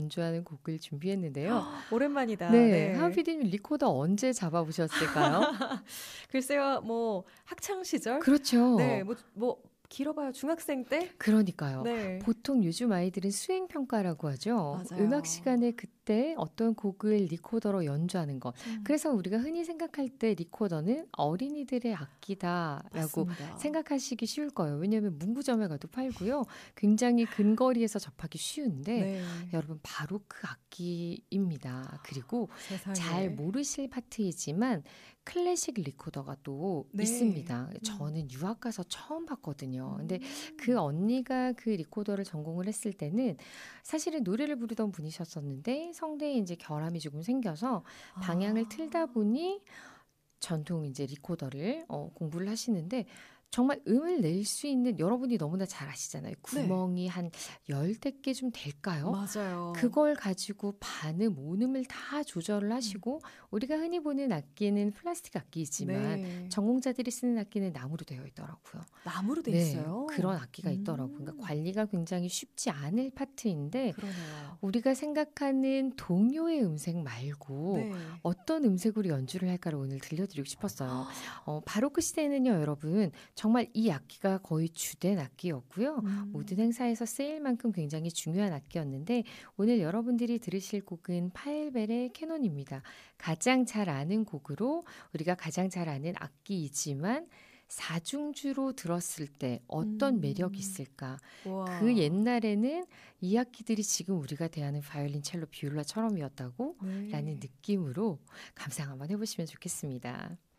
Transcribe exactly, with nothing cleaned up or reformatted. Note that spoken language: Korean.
연주하는 곡을 준비했는데요. 오랜만이다. 네, 네. 하은 피디님 리코더 언제 잡아보셨을까요? 글쎄요, 뭐 학창 시절? 그렇죠. 네, 뭐, 뭐 길어봐요. 중학생 때? 그러니까요. 네. 보통 요즘 아이들은 수행평가라고 하죠. 맞아요. 음악 시간에 그때 어떤 곡을 리코더로 연주하는 것. 음. 그래서 우리가 흔히 생각할 때 리코더는 어린이들의 악기다라고 맞습니다. 생각하시기 쉬울 거예요. 왜냐하면 문구점에 가도 팔고요. 굉장히 근거리에서 접하기 쉬운데 네. 여러분 바로 그 악기입니다. 그리고 세상에. 잘 모르실 파트이지만 클래식 리코더가 또 네. 있습니다. 음. 저는 유학 가서 처음 봤거든요. 근데 음. 그 언니가 그 리코더를 전공을 했을 때는 사실은 노래를 부르던 분이셨었는데 성대에 이제 결함이 조금 생겨서 방향을 아. 틀다 보니 전통 이제 리코더를 어, 공부를 하시는데 정말 음을 낼 수 있는 여러분이 너무나 잘 아시잖아요. 구멍이 한 열댓 개 좀 될까요? 맞아요. 그걸 가지고 반음, 온음을 다 조절을 음. 하시고 우리가 흔히 보는 악기는 플라스틱 악기이지만 네. 전공자들이 쓰는 악기는 나무로 되어 있더라고요. 나무로 돼 네, 있어요. 그런 악기가 음. 있더라고요. 그러니까 관리가 굉장히 쉽지 않을 파트인데 그러네요. 우리가 생각하는 동요의 음색 말고 네. 어떤 음색으로 연주를 할까를 오늘 들려드리고 싶었어요. 어, 바로크 시대에는요, 여러분 정말 이 악기가 거의 주된 악기였고요. 음. 모든 행사에서 쓰일 만큼 굉장히 중요한 악기였는데 오늘 여러분들이 들으실 곡은 파일벨의 캐논입니다. 가장 잘 아는 곡으로 우리가 가장 잘 아는 악기이지만 사중주로 들었을 때 어떤 음. 매력이 있을까? 우와. 그 옛날에는 이 악기들이 지금 우리가 대하는 바이올린, 첼로, 비올라처럼이었다고 네. 라는 느낌으로 감상 한번 해보시면 좋겠습니다.